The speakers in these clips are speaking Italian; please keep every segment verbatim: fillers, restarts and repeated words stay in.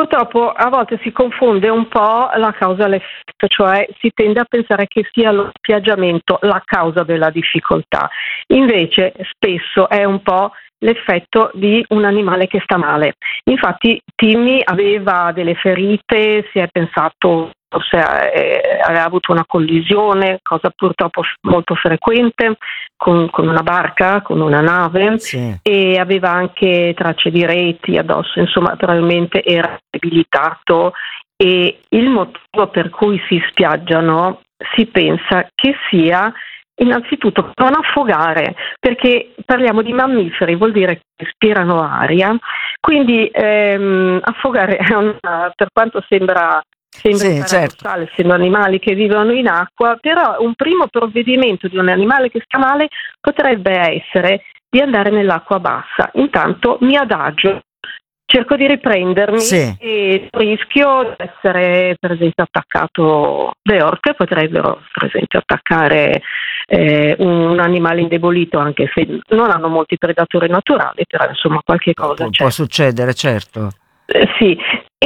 purtroppo a volte si confonde un po' la causa e l'effetto, cioè si tende a pensare che sia lo spiaggiamento la causa della difficoltà. Invece spesso è un po' l'effetto di un animale che sta male. Infatti Timmy aveva delle ferite, si è pensato forse eh, aveva avuto una collisione, cosa purtroppo molto frequente, con, con una barca, con una nave, Sì. e aveva anche tracce di reti addosso, insomma probabilmente era debilitato, e il motivo per cui si spiaggiano si pensa che sia innanzitutto per non affogare, perché parliamo di mammiferi, vuol dire che respirano aria, quindi ehm, affogare è una, per quanto sembra Sembra Sì, paradossale, essendo animali che vivono in acqua, però un primo provvedimento di un animale che sta male potrebbe essere di andare nell'acqua bassa. Intanto mi adagio, cerco di riprendermi, sì. e rischio di essere per esempio attaccato. Le orche potrebbero per esempio attaccare eh, un animale indebolito, anche se non hanno molti predatori naturali, però insomma qualche cosa Pu- c'è. può succedere, certo. Eh, sì,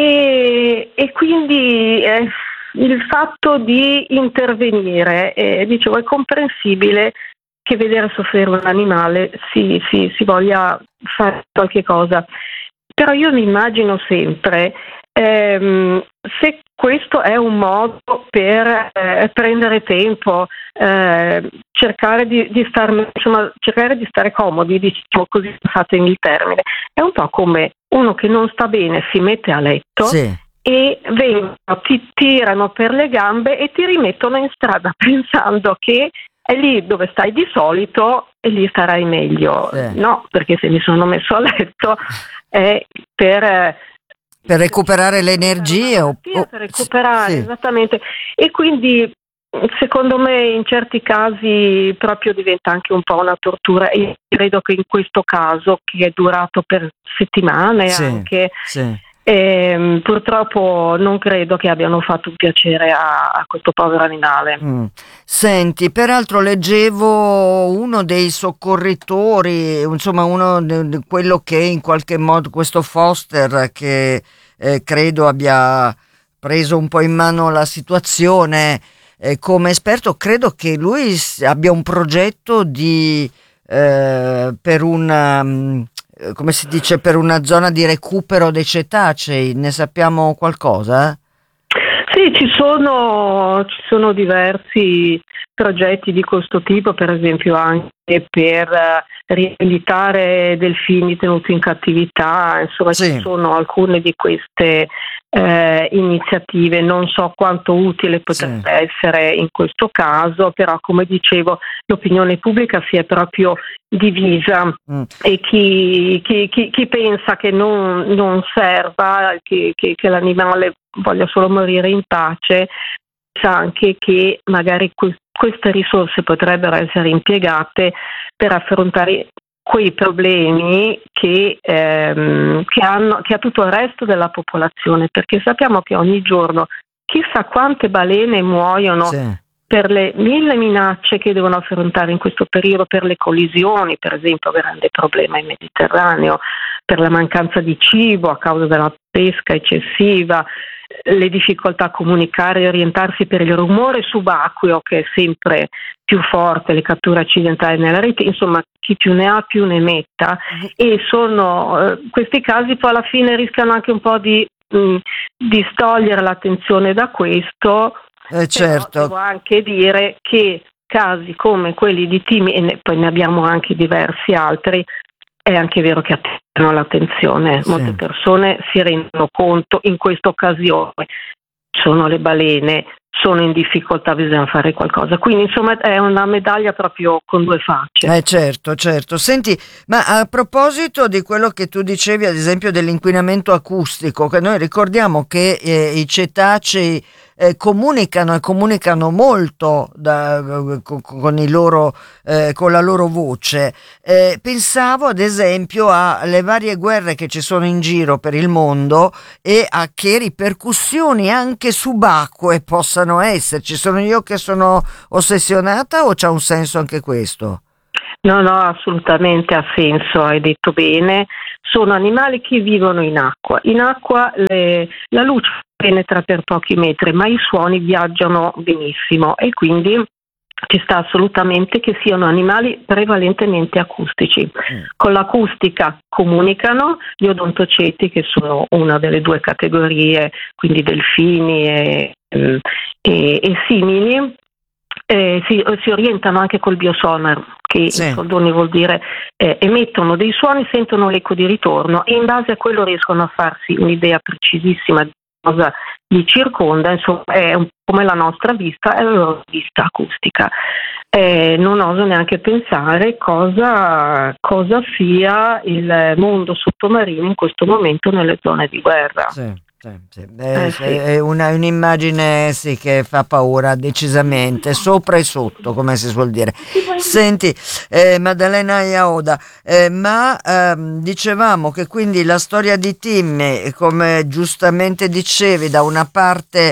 e, e quindi eh, il fatto di intervenire, eh, dicevo, è comprensibile che vedere soffrire un animale si, si, si voglia fare qualche cosa, però io mi immagino sempre ehm, se questo è un modo per eh, prendere tempo, eh, cercare di, di star, insomma, cercare di stare comodi, diciamo così, passatemi il termine. È un po' come uno che non sta bene si mette a letto Sì. e vengono, ti tirano per le gambe e ti rimettono in strada pensando che è lì dove stai di solito e lì starai meglio. Sì. No, perché se mi sono messo a letto è per... Per recuperare le energie o, malattia, o- per recuperare, sì. esattamente. E quindi secondo me in certi casi proprio diventa anche un po' una tortura, e credo che in questo caso, che è durato per settimane Sì, anche, sì. ehm, purtroppo non credo che abbiano fatto un piacere a, a questo povero animale. Mm. Senti, peraltro leggevo uno dei soccorritori, insomma uno de- de- quello che in qualche modo, questo Foster, che eh, credo abbia preso un po' in mano la situazione eh, come esperto, credo che lui s- abbia un progetto di eh, per una mm, eh, come si dice, per una zona di recupero dei cetacei. Ne sappiamo qualcosa? Sì, ci sono, ci sono diversi progetti di questo tipo, per esempio anche per eh, riabilitare delfini tenuti in cattività, insomma ci Sì, sono alcune di queste eh, iniziative, non so quanto utile sì. potrebbe essere in questo caso, però come dicevo l'opinione pubblica si è proprio divisa, Mm. e chi, chi- chi- chi pensa che non, non serva, che, che- che l'animale voglia solo morire in pace, sa anche che magari que- queste risorse potrebbero essere impiegate per affrontare quei problemi che, ehm, che hanno, che ha tutto il resto della popolazione, perché sappiamo che ogni giorno chissà quante balene muoiono Sì. per le mille minacce che devono affrontare in questo periodo, per le collisioni, per esempio, grande problema in Mediterraneo, per la mancanza di cibo a causa della pesca eccessiva, le difficoltà a comunicare e orientarsi per il rumore subacqueo che è sempre più forte, le catture accidentali nella rete, insomma chi più ne ha più ne metta, e sono eh, questi casi poi alla fine rischiano anche un po' di mh, distogliere l'attenzione da questo. Eh, Però devo certo. anche dire che casi come quelli di Timmy, e ne, poi ne abbiamo anche diversi altri, è anche vero che attirano l'attenzione. Sì. Molte persone si rendono conto in questa occasione, sono le balene, sono in difficoltà, bisogna fare qualcosa. Quindi insomma è una medaglia proprio con due facce. Eh certo, certo. Senti, ma a proposito di quello che tu dicevi, ad esempio dell'inquinamento acustico, che noi ricordiamo che eh, i cetacei eh, comunicano e comunicano molto da- con, con i loro, eh, con la loro voce. Eh, pensavo ad esempio alle varie guerre che ci sono in giro per il mondo e a che ripercussioni anche subacquee possano esserci. Sono io che sono ossessionata o c'ha un senso anche questo? No, no, assolutamente ha senso, hai detto bene. sono animali che vivono in acqua. In acqua le, la luce penetra per pochi metri, ma i suoni viaggiano benissimo e quindi ci sta assolutamente che siano animali prevalentemente acustici. Mm. Con l'acustica comunicano gli odontoceti, che sono una delle due categorie, quindi delfini e, e, e simili. Eh, si, si orientano anche col biosonar, che sì. in soldoni vuol dire eh, emettono dei suoni, sentono l'eco di ritorno e in base a quello riescono a farsi un'idea precisissima di cosa li circonda. Insomma, è un, come la nostra vista, è la loro vista acustica. Eh, non oso neanche pensare cosa, cosa sia il mondo sottomarino in questo momento nelle zone di guerra. Sì. Sì, sì. È, eh, sì. È una, un'immagine sì, che fa paura decisamente, sopra e sotto, come si suol dire. Senti, eh, Maddalena Iaoda, eh, ma ehm, dicevamo che quindi la storia di Timmy, come giustamente dicevi, da una parte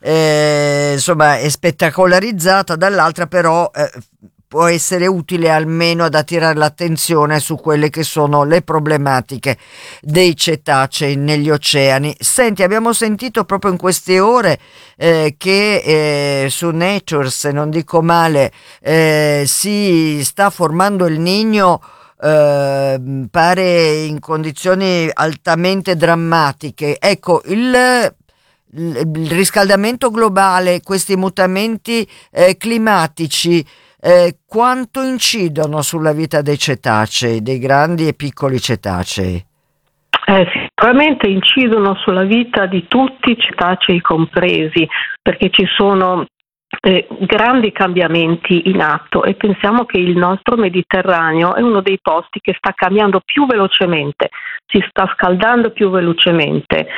eh, insomma è spettacolarizzata, dall'altra però eh, può essere utile almeno ad attirare l'attenzione su quelle che sono le problematiche dei cetacei negli oceani. Senti, abbiamo sentito proprio in queste ore eh, che eh, su Nature, se non dico male, eh, si sta formando il Niño, eh, pare in condizioni altamente drammatiche. Ecco, il il riscaldamento globale, questi mutamenti eh, climatici, Eh, quanto incidono sulla vita dei cetacei, dei grandi e piccoli cetacei? Eh, sicuramente incidono sulla vita di tutti i cetacei compresi, perché ci sono eh, grandi cambiamenti in atto e pensiamo che il nostro Mediterraneo è uno dei posti che sta cambiando più velocemente, si sta scaldando più velocemente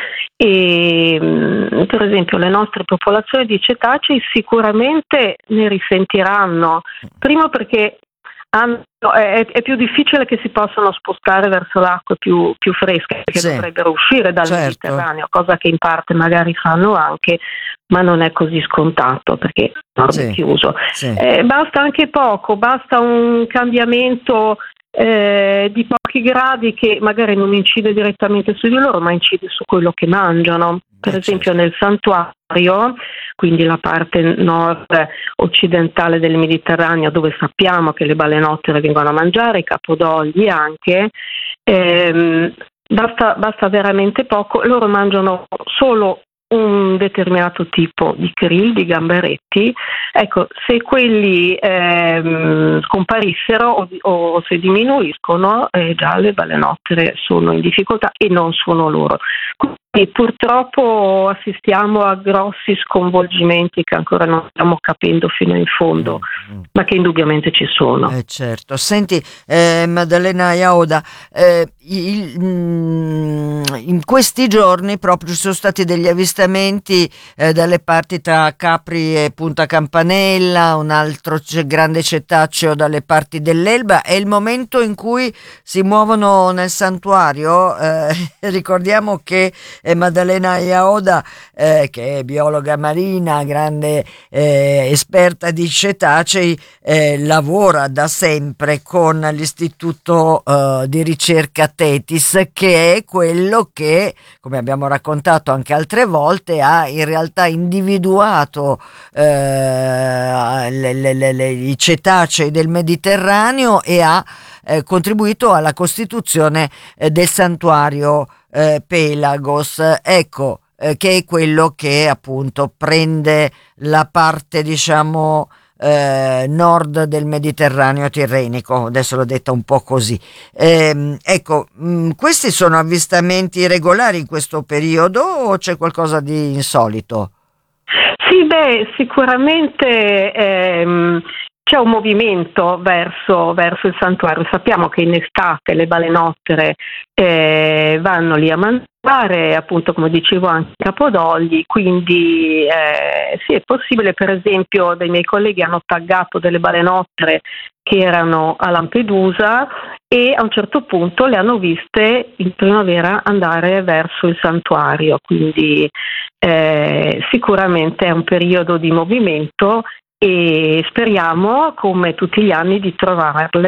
e mh, per esempio le nostre popolazioni di cetacei sicuramente ne risentiranno, primo perché hanno, è, è più difficile che si possano spostare verso l'acqua più, più fresche, perché sì, dovrebbero uscire dal certo. Mediterraneo, cosa che in parte magari fanno anche, ma non è così scontato perché non sì. è chiuso. Sì. Eh, basta anche poco, basta un cambiamento eh, di pochi gradi che magari non incide direttamente su di loro, ma incide su quello che mangiano. Per eh, esempio certo. nel santuario, quindi la parte nord occidentale del Mediterraneo, dove sappiamo che le balenottere vengono a mangiare, i capodogli anche, ehm, basta, basta veramente poco, loro mangiano solo un determinato tipo di krill, di gamberetti. Ecco, se quelli ehm, scomparissero o, o se diminuiscono, eh, già le balenottere sono in difficoltà e non sono loro. Quindi purtroppo assistiamo a grossi sconvolgimenti che ancora non stiamo capendo fino in fondo, mm-hmm. ma che indubbiamente ci sono. Eh certo. Senti, eh, Maddalena Iaoda, eh, il, mm, in questi giorni proprio ci sono stati degli avvistamenti eh, dalle parti tra Capri e Punta Campanella, un altro c- grande cetaceo dalle parti dell'Elba. È il momento in cui si muovono nel santuario. Eh, ricordiamo che eh, Maddalena Iaoda, eh, che è biologa marina, grande eh, esperta di cetacei, eh, lavora da sempre con l'istituto eh, di ricerca Tetis, che è quello che, come abbiamo raccontato anche altre volte, ha in realtà individuato eh, le, le, le, le, i cetacei del Mediterraneo e ha eh, contribuito alla costituzione eh, del santuario eh, Pelagos, ecco, eh, che è quello che appunto prende la parte, diciamo, Eh, nord del Mediterraneo tirrenico, adesso l'ho detta un po' così. Eh, ecco, mh, questi sono avvistamenti regolari in questo periodo o c'è qualcosa di insolito? Sì, beh, sicuramente ehm, c'è un movimento verso, verso il santuario. Sappiamo che in estate le balenottere eh, vanno lì a mangiare, appunto come dicevo anche i capodogli, quindi eh, sì, è possibile. Per esempio dei miei colleghi hanno taggato delle balenottere che erano a Lampedusa e a un certo punto le hanno viste in primavera andare verso il santuario, quindi eh, sicuramente è un periodo di movimento e speriamo, come tutti gli anni, di trovarle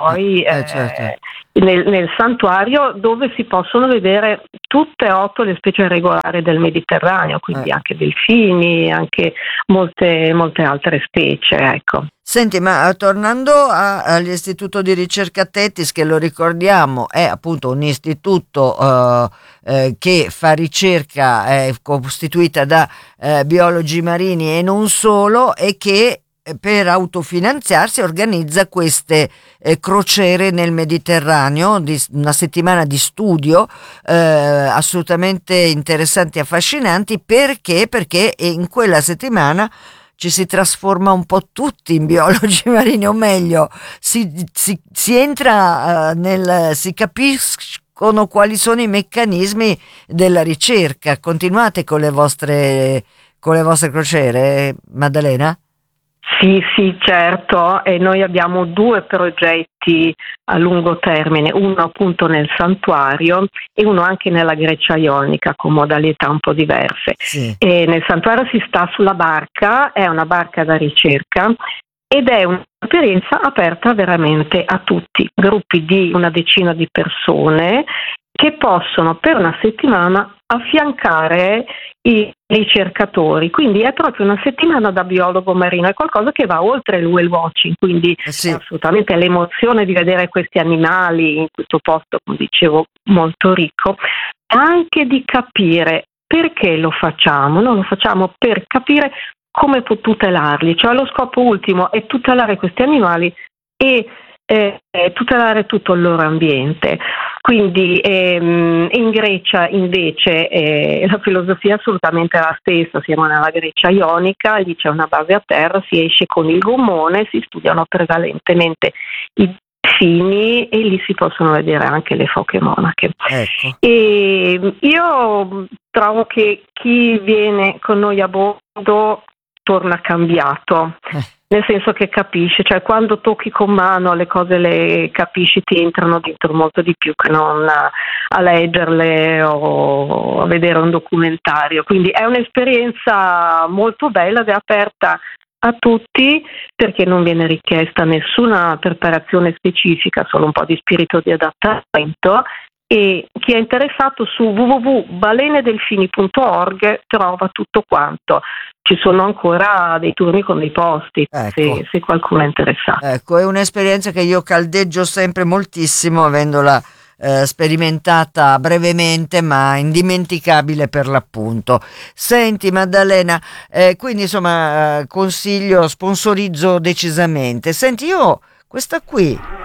poi eh, eh, certo. nel, nel santuario dove si possono vedere tutte e otto le specie regolari del Mediterraneo, quindi Eh. anche delfini, anche molte, molte altre specie, ecco. Senti, ma eh, tornando a- all'Istituto di Ricerca Tetis, che lo ricordiamo, è appunto un istituto eh, eh, che fa ricerca, è costituita da eh, biologi marini e non solo, e che eh, per autofinanziarsi organizza queste eh, crociere nel Mediterraneo, di s- una settimana di studio eh, assolutamente interessanti e affascinanti. Perché? Perché in quella settimana ci si trasforma un po' tutti in biologi marini, o meglio, si, si- si entra eh, nel, si capiscono quali sono i meccanismi della ricerca. Continuate con le vostre, con le vostre crociere, Maddalena? Sì, sì, certo, e noi abbiamo due progetti a lungo termine, uno appunto nel santuario e uno anche nella Grecia Ionica con modalità un po' diverse. Sì. E nel santuario si sta sulla barca, è una barca da ricerca ed è un'esperienza aperta veramente a tutti, gruppi di una decina di persone che possono per una settimana affiancare i ricercatori, quindi è proprio una settimana da biologo marino, è qualcosa che va oltre il whale watching, quindi Eh sì. è assolutamente l'emozione di vedere questi animali in questo posto, come dicevo, molto ricco, anche di capire perché lo facciamo. Noi lo facciamo per capire come può tutelarli, cioè lo scopo ultimo è tutelare questi animali e eh, tutelare tutto il loro ambiente. Quindi ehm, in Grecia invece eh, la filosofia è assolutamente la stessa, siamo nella Grecia Ionica, lì c'è una base a terra, si esce con il gommone, si studiano prevalentemente i delfini e lì si possono vedere anche le foche monache. Ecco. E io trovo che chi viene con noi a bordo torna cambiato. Eh. Nel senso che capisci, cioè quando tocchi con mano le cose le capisci, ti entrano dentro molto di più che non a, a leggerle o a vedere un documentario. Quindi è un'esperienza molto bella ed è aperta a tutti perché non viene richiesta nessuna preparazione specifica, solo un po' di spirito di adattamento. E chi è interessato su w w w punto balenedelfini punto org trova tutto quanto. Ci sono ancora dei turni con dei posti, Ecco. se, se qualcuno è interessato. Ecco, è un'esperienza che io caldeggio sempre moltissimo, avendola eh, sperimentata brevemente, ma indimenticabile per l'appunto. Senti, Maddalena, eh, quindi insomma eh, consiglio, sponsorizzo decisamente. Senti, io questa qui